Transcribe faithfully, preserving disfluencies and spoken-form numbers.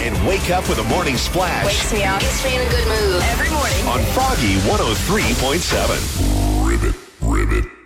and wake up with a morning splash. Wakes me up. Gets me in a good mood. Every morning. On Froggy one oh three point seven. Ribbit, ribbit.